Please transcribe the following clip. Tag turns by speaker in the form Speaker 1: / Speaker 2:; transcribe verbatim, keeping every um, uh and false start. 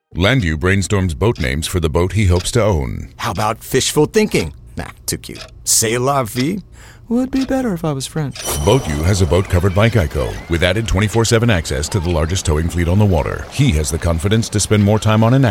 Speaker 1: Landu brainstorms boat names for the boat he hopes to own.
Speaker 2: How about fishful thinking? Nah, too cute. C'est la vie? Would be better if I was French.
Speaker 1: BoatU has a boat covered by Geico, with added twenty-four seven access to the largest towing fleet on the water. He has the confidence to spend more time on an